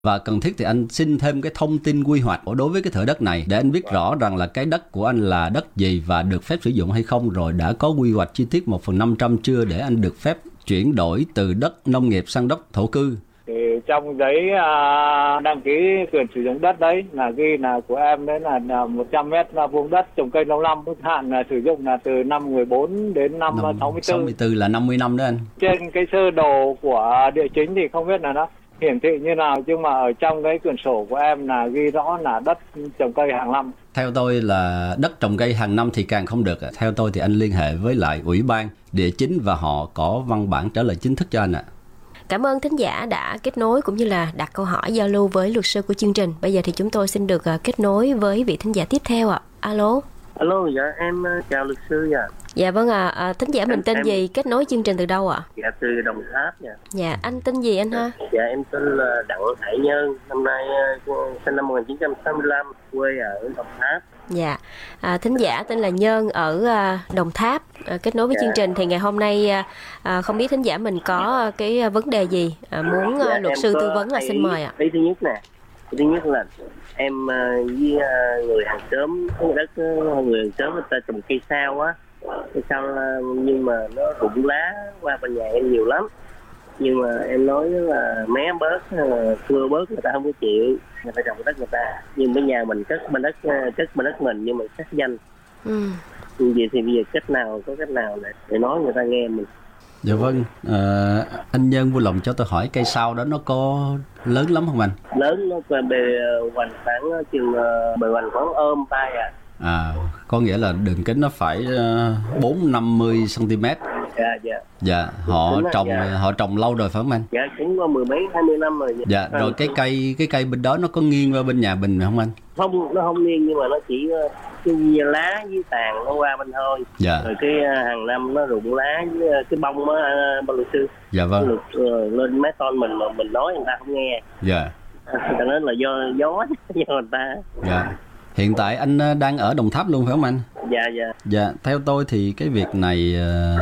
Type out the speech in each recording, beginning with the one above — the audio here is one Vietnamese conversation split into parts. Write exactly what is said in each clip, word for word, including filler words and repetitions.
Và cần thiết thì anh xin thêm cái thông tin quy hoạch đối với cái thửa đất này để anh biết rõ rằng là cái đất của anh là đất gì và được phép sử dụng hay không, rồi đã có quy hoạch chi tiết một phần năm trăm chưa để anh được phép chuyển đổi từ đất nông nghiệp sang đất thổ cư. Thì trong giấy à, đăng ký quyền sử dụng đất đấy là ghi là của em đấy là, là một trăm mét vuông đất trồng cây lâu năm, hạn là sử dụng là từ năm mười bốn đến năm sáu mươi tư. sáu mươi tư là năm mươi năm đó anh. Trên cái sơ đồ của địa chính thì không biết là nó hiển thị như nào, nhưng mà ở trong cái quyển sổ của em là ghi rõ là đất trồng cây hàng năm. Theo tôi là đất trồng cây hàng năm thì càng không được. Theo tôi thì anh liên hệ với lại ủy ban địa chính và họ có văn bản trả lời chính thức cho anh ạ. Cảm ơn thính giả đã kết nối cũng như là đặt câu hỏi giao lưu với luật sư của chương trình. Bây giờ thì chúng tôi xin được kết nối với vị thính giả tiếp theo ạ. Alo. Alo, dạ em chào luật sư dạ. Dạ vâng ạ, à, thính giả mình em, tên em... gì, kết nối chương trình từ đâu ạ? Dạ từ Đồng Tháp dạ. Dạ, anh tên gì anh ha? Dạ em tên là Đặng Hải Nhân, năm nay sinh năm một nghìn chín trăm sáu mươi lăm, quê ở Đồng Tháp. Dạ, à, thính giả tên là Nhân ở à, Đồng Tháp, à, kết nối với dạ. chương trình thì ngày hôm nay à, không biết thính giả mình có cái vấn đề gì à, muốn dạ, luật sư tư vấn là xin ý, mời ạ. Ý thứ nhất nè, ý thứ nhất là em với người hàng xóm, đất người hàng xóm người ta trồng cây sao á, cây sao nhưng mà nó rụng lá qua bên nhà em nhiều lắm, nhưng mà em nói là mé bớt, cưa bớt người ta không có chịu, người ta trồng đất người ta, nhưng bên nhà mình cất bên đất cất bên đất mình nhưng mà sát danh. Ừ. Vậy thì bây giờ cách nào có cách nào để, để nói người ta nghe mình. Dạ vâng, à, anh Nhân vui lòng cho tôi hỏi cây sao đó nó có lớn lắm không anh? Lớn, nó bề hoành khoảng chừng bề hoành khoảng ôm tay à. À, có nghĩa là đường kính nó phải bốn năm mươi xăng-ti-mét. Dạ, dạ. Dạ, họ Đúng trồng dạ. họ trồng lâu rồi phải không anh? Dạ, cũng có mười mấy hai mươi năm rồi. Dạ, rồi à, cái cây cái cây bên đó nó có nghiêng qua bên nhà mình không anh? Không, nó không nghiêng nhưng mà nó chỉ cái lá với tàn nó qua bên thôi. Dạ. Rồi cái hàng năm nó rụng lá với cái bông á bông luật sư. Dạ vâng. Nó lụt lên mé con mình mà mình nói người ta không nghe. Dạ. Cho nên là do gió do người ta. Dạ. Hiện tại anh đang ở Đồng Tháp luôn phải không anh? Dạ dạ. Dạ, theo tôi thì cái việc này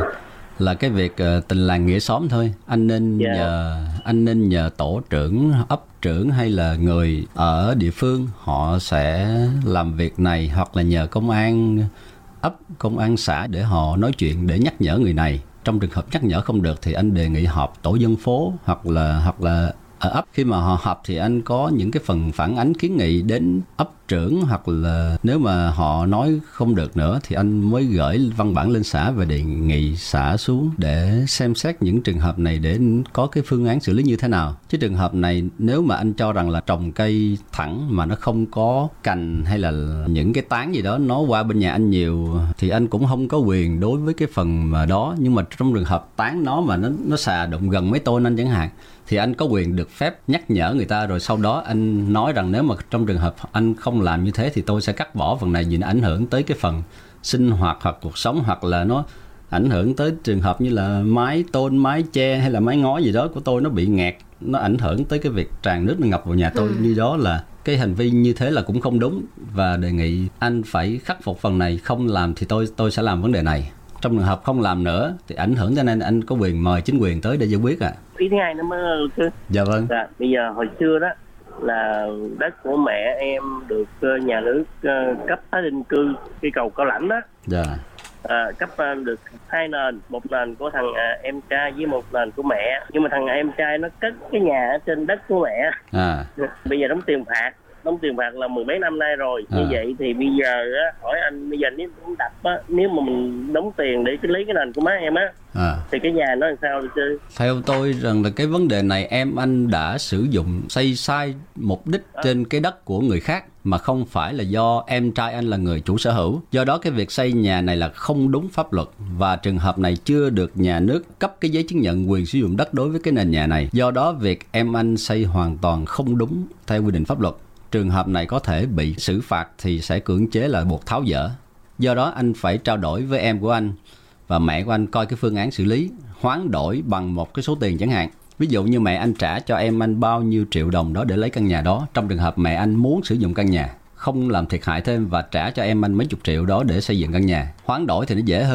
là cái việc tình làng nghĩa xóm thôi. Anh nên dạ. nhờ anh nên nhờ tổ trưởng, ấp trưởng hay là người ở địa phương họ sẽ làm việc này, hoặc là nhờ công an ấp, công an xã để họ nói chuyện để nhắc nhở người này. Trong trường hợp nhắc nhở không được thì anh đề nghị họp tổ dân phố hoặc là hoặc là ở ấp. Khi mà họ họp thì anh có những cái phần phản ánh kiến nghị đến ấp trưởng, hoặc là nếu mà họ nói không được nữa thì anh mới gửi văn bản lên xã và đề nghị xã xuống để xem xét những trường hợp này để có cái phương án xử lý như thế nào. Chứ trường hợp này nếu mà anh cho rằng là trồng cây thẳng mà nó không có cành hay là những cái tán gì đó nó qua bên nhà anh nhiều thì anh cũng không có quyền đối với cái phần mà đó. Nhưng mà trong trường hợp tán nó mà nó nó xà động gần mấy tôn anh chẳng hạn thì anh có quyền được phép nhắc nhở người ta, rồi sau đó anh nói rằng nếu mà trong trường hợp anh không làm như thế thì tôi sẽ cắt bỏ phần này vì nó ảnh hưởng tới cái phần sinh hoạt hoặc cuộc sống, hoặc là nó ảnh hưởng tới trường hợp như là mái tôn, mái che hay là mái ngói gì đó của tôi nó bị nghẹt, nó ảnh hưởng tới cái việc tràn nước nó ngập vào nhà tôi. Ừ. Như đó là cái hành vi như thế là cũng không đúng, và đề nghị anh phải khắc phục phần này. Không làm thì tôi tôi sẽ làm vấn đề này. Trong trường hợp không làm nữa thì ảnh hưởng, cho nên anh có quyền mời chính quyền tới để giải quyết ạ. À. Ý thứ hai nữa mới chứ. Dạ vâng. Dạ, bây giờ hồi xưa đó là đất của mẹ em được nhà nước cấp tái định cư cái cầu Cao Lãnh đó. Dạ. À, cấp được hai nền, một nền của thằng em trai với một nền của mẹ. Nhưng mà thằng em trai nó cất cái nhà ở trên đất của mẹ. À. Bây giờ đóng tiền phạt. Đóng tiền phạt là mười mấy năm nay rồi. À. Như vậy thì bây giờ á, hỏi anh bây giờ nếu đập á, nếu mà mình đóng tiền để lấy cái nền của má em á, à. thì cái nhà nó làm sao được chứ? Theo tôi rằng là cái vấn đề này em anh đã sử dụng xây sai mục đích à. trên cái đất của người khác, mà không phải là do em trai anh là người chủ sở hữu. Do đó cái việc xây nhà này là không đúng pháp luật, và trường hợp này chưa được nhà nước cấp cái giấy chứng nhận quyền sử dụng đất đối với cái nền nhà này. Do đó việc em anh xây hoàn toàn không đúng theo quy định pháp luật. Trường hợp này có thể bị xử phạt thì sẽ cưỡng chế là buộc tháo dỡ. Do đó anh phải trao đổi với em của anh và mẹ của anh coi cái phương án xử lý, hoán đổi bằng một cái số tiền chẳng hạn. Ví dụ như mẹ anh trả cho em anh bao nhiêu triệu đồng đó để lấy căn nhà đó. Trong trường hợp mẹ anh muốn sử dụng căn nhà, không làm thiệt hại thêm và trả cho em anh mấy chục triệu đó để xây dựng căn nhà. Hoán đổi thì nó dễ hơn.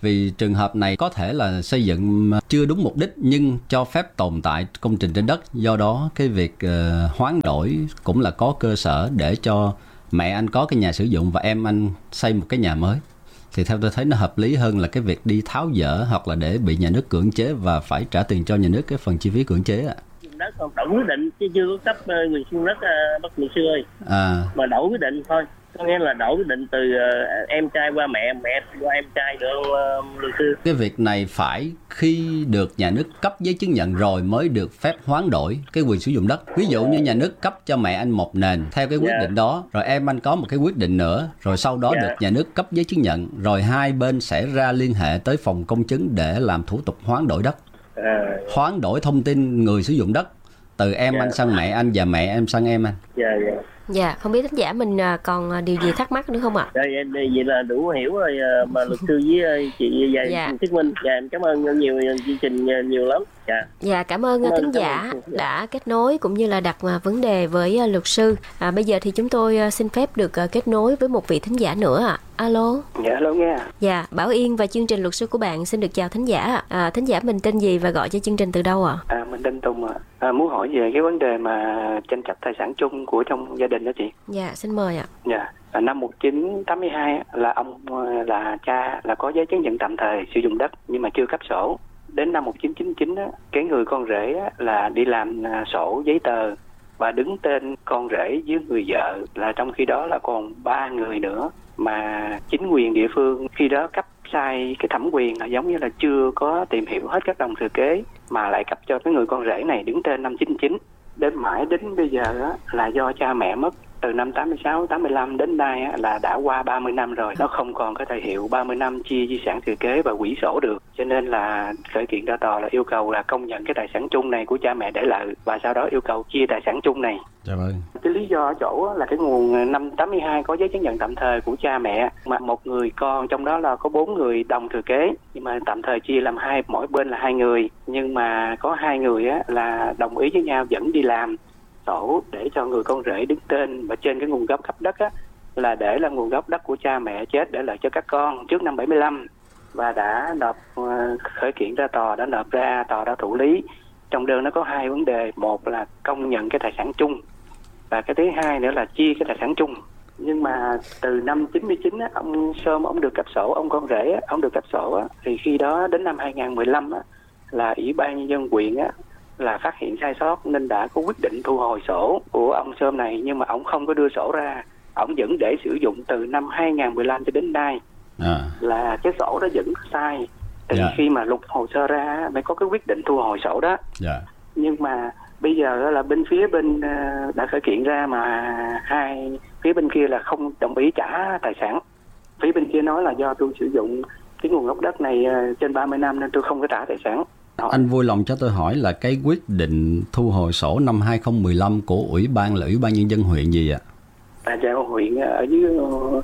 Vì trường hợp này có thể là xây dựng chưa đúng mục đích nhưng cho phép tồn tại công trình trên đất. Do đó cái việc uh, hoán đổi cũng là có cơ sở để cho mẹ anh có cái nhà sử dụng và em anh xây một cái nhà mới. Thì theo tôi thấy nó hợp lý hơn là cái việc đi tháo dỡ hoặc là để bị nhà nước cưỡng chế và phải trả tiền cho nhà nước cái phần chi phí cưỡng chế ạ. Đất còn đổi quyết định chứ chưa có cấp uh, quyền sử dụng đất uh, Bắc luật sư ơi. À. Mà đổi quyết định thôi. Có nghĩa là đổi quyết định từ uh, em trai qua mẹ, mẹ qua em trai được uh, luật sư. Cái việc này phải khi được nhà nước cấp giấy chứng nhận rồi mới được phép hoán đổi cái quyền sử dụng đất. Ví dụ như nhà nước cấp cho mẹ anh một nền theo cái quyết yeah. định đó, rồi em anh có một cái quyết định nữa, rồi sau đó yeah. được nhà nước cấp giấy chứng nhận, rồi hai bên sẽ ra liên hệ tới phòng công chứng để làm thủ tục hoán đổi đất. À. Hoán đổi thông tin người sử dụng đất từ em yeah. anh sang mẹ anh và mẹ em sang em anh. Dạ yeah, dạ. Yeah. Dạ, không biết thính giả mình còn điều gì thắc mắc nữa không ạ? Dạ, vậy là đủ hiểu rồi mà luật sư với chị dạ. Thuyết Minh. Dạ, em cảm ơn nhiều chương trình nhiều lắm. Dạ. Dạ, cảm ơn thính giả đã kết nối cũng như là đặt vấn đề với luật sư. À, bây giờ thì chúng tôi xin phép được kết nối với một vị thính giả nữa ạ. À. Alo. Dạ, alo nghe. Dạ, Bảo Yên và chương trình luật sư của bạn xin được chào thính giả. À, thính giả mình tên gì và gọi cho chương trình từ đâu ạ? À? À, mình tên Tùng ạ. À, muốn hỏi về cái vấn đề mà tranh chấp tài sản chung của trong gia đình đó chị. Dạ, xin mời ạ. Dạ, à, năm một nghìn chín trăm tám mươi hai là ông là cha là có giấy chứng nhận tạm thời sử dụng đất nhưng mà chưa cấp sổ. Đến năm một nghìn chín trăm chín mươi chín á, cái người con rể á, là đi làm sổ giấy tờ và đứng tên con rể với người vợ, là trong khi đó là còn ba người nữa mà chính quyền địa phương khi đó cấp sai cái thẩm quyền, là giống như là chưa có tìm hiểu hết các đồng thừa kế mà lại cấp cho cái người con rể này đứng tên năm chín chín. Đến mãi đến bây giờ á, là do cha mẹ mất từ năm tám mươi sáu, tám mươi lăm đến nay á, là đã qua ba mươi năm rồi, nó không còn có thời hiệu ba mươi năm chia di sản thừa kế và hủy sổ được, cho nên là khởi kiện ra tòa là yêu cầu là công nhận cái tài sản chung này của cha mẹ để lại và sau đó yêu cầu chia tài sản chung này. Dạ vâng. Cái lý do ở chỗ á, là cái nguồn năm tám mươi hai có giấy chứng nhận tạm thời của cha mẹ mà một người con trong đó là có bốn người đồng thừa kế, nhưng mà tạm thời chia làm hai, mỗi bên là hai người, nhưng mà có hai người á, là đồng ý với nhau vẫn đi làm sổ để cho người con rể đứng tên, và trên cái nguồn gốc cấp đất á, là để là nguồn gốc đất của cha mẹ chết để lại cho các con trước năm bảy mươi lăm, và đã nộp uh, khởi kiện ra tòa, đã nộp ra, tòa đã thụ lý. Trong đơn nó có hai vấn đề, một là công nhận cái tài sản chung và cái thứ hai nữa là chia cái tài sản chung. Nhưng mà từ năm chín mươi chín á, ông Sơm ông được cấp sổ, ông con rể á, ông được cấp sổ á, thì khi đó đến năm hai không một lăm á, là Ủy ban Nhân dân huyện á, là phát hiện sai sót nên đã có quyết định thu hồi sổ của ông Sơm này, nhưng mà ông không có đưa sổ ra, ông vẫn để sử dụng từ năm hai không một lăm cho đến nay. À. Là cái sổ đó vẫn sai. Từ yeah. khi mà lục hồ sơ ra mới có cái quyết định thu hồi sổ đó. Yeah. Nhưng mà bây giờ là bên phía bên đã khởi kiện ra mà hai phía bên kia là không đồng ý trả tài sản. Phía bên kia nói là do tôi sử dụng cái nguồn gốc đất này trên ba mươi năm nên tôi không có trả tài sản. Anh vui lòng cho tôi hỏi là cái quyết định thu hồi sổ năm hai không một lăm của Ủy ban là Ủy ban Nhân dân huyện gì ạ? À, dạ, huyện ở dưới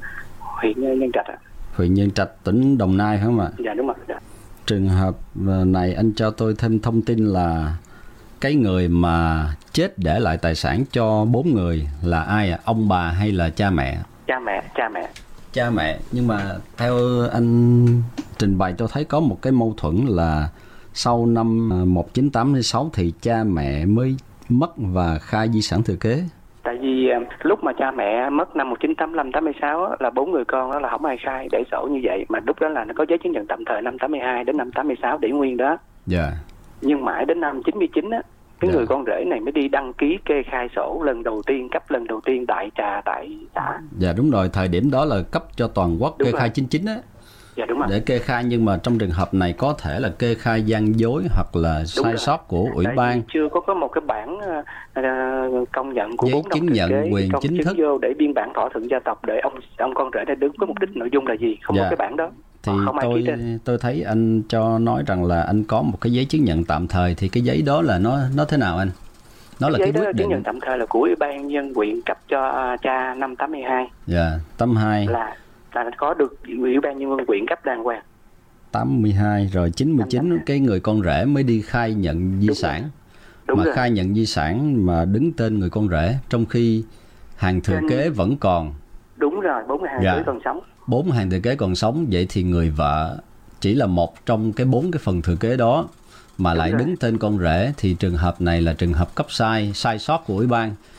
huyện Nhân Trạch ạ. Huyện Nhân Trạch, tỉnh Đồng Nai phải không ạ? Dạ đúng rồi. Dạ. Trường hợp này anh cho tôi thêm thông tin là cái người mà chết để lại tài sản cho bốn người là ai ạ? Ông bà hay là cha mẹ? Cha mẹ, cha mẹ. Cha mẹ, nhưng mà theo anh trình bày tôi thấy có một cái mâu thuẫn là sau năm một nghìn chín trăm tám mươi sáu thì cha mẹ mới mất và khai di sản thừa kế. Tại vì lúc mà cha mẹ mất năm một nghìn chín trăm tám mươi lăm tám mươi sáu là bốn người con đó là không ai khai để sổ như vậy, mà lúc đó là nó có giấy chứng nhận tạm thời năm tám mươi hai đến năm tám mươi sáu để nguyên đó. Dạ. Yeah. Nhưng mãi đến năm chín mươi chín á, cái yeah. người con rể này mới đi đăng ký kê khai sổ lần đầu tiên, cấp lần đầu tiên đại trà tại xã. Dạ đúng rồi, thời điểm đó là cấp cho toàn quốc đúng kê rồi. Khai chín chín á. Dạ, đúng rồi. Để kê khai, nhưng mà trong trường hợp này có thể là kê khai gian dối hoặc là đúng sai rồi. Sót của ủy Tại ban. Chưa có có một cái bản uh, công nhận của giấy bốn chứng nhận kế, quyền chính thức vô để biên bản thỏa thuận gia tộc để ông ông con rể này đứng với mục đích nội dung là gì, không dạ. có cái bản đó. Thì không ai tôi tôi thấy anh cho nói rằng là anh có một cái giấy chứng nhận tạm thời, thì cái giấy đó là nó nó thế nào anh? Nó là cái, cái quyết đó, định chứng nhận tạm thời là của Ủy ban Nhân dân huyện cấp cho uh, cha năm tám mươi hai. Dạ, tám mươi hai. Là là có được Ủy ban Nhân dân huyện cấp đàng hoàng. tám mươi hai rồi chín mươi chín cái người con rể mới đi khai nhận di Đúng sản. Đúng mà rồi. Khai nhận di sản mà đứng tên người con rể, trong khi hàng thừa Trên... kế vẫn còn. Đúng rồi, bốn hàng dạ. thừa kế còn sống. Bốn hàng thừa kế còn sống, vậy thì người vợ chỉ là một trong cái bốn cái phần thừa kế đó mà Đúng lại rồi. đứng tên con rể, thì trường hợp này là trường hợp cấp sai, sai sót của ủy ban.